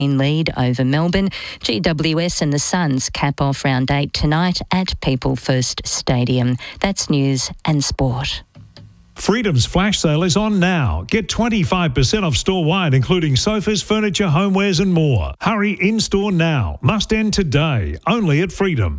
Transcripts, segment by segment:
in lead over Melbourne. GWS and the Suns cap off round 8 tonight at People First Stadium. That's news and sport. Freedom's flash sale is on now. Get 25% off store-wide, including sofas, furniture, homewares and more. Hurry in-store now. Must end today. Only at Freedom.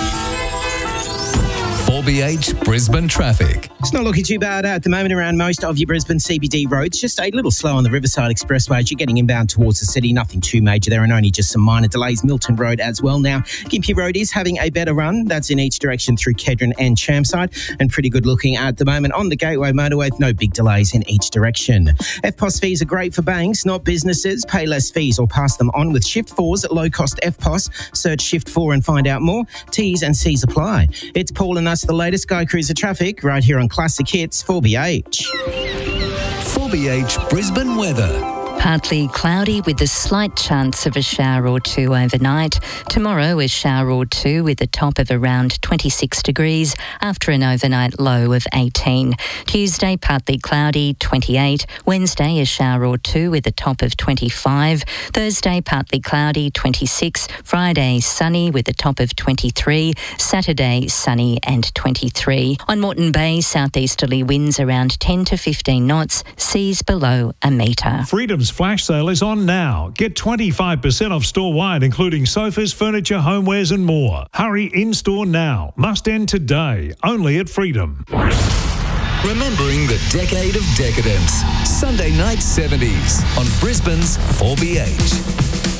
4BH Brisbane traffic. It's not looking too bad at the moment around most of your Brisbane CBD roads. Just a little slow on the Riverside Expressway as you're getting inbound towards the city. Nothing too major there and only just some minor delays. Milton Road as well now. Gympie Road is having a better run. That's in each direction through Kedron and Chermside, and pretty good looking at the moment on the Gateway Motorway with no big delays in each direction. FPOS fees are great for banks, not businesses. Pay less fees or pass them on with Shift 4's at low-cost FPOS. Search Shift 4 and find out more. T's and C's apply. It's Paul and us, the latest Sky Cruiser traffic, right here on Classic Hits 4BH. 4BH Brisbane weather. Partly cloudy with a slight chance of a shower or two overnight. Tomorrow, a shower or two with a top of around 26 degrees after an overnight low of 18. Tuesday, partly cloudy, 28. Wednesday, a shower or two with a top of 25. Thursday, partly cloudy, 26. Friday, sunny with a top of 23. Saturday, sunny and 23. On Moreton Bay, southeasterly winds around 10 to 15 knots, seas below a metre. Freedom's flash sale is on now. Get 25% off store-wide, including sofas, furniture, homewares and more. Hurry in-store now. Must end today. Only at Freedom. Remembering the decade of decadence. Sunday night 70s on Brisbane's 4BH.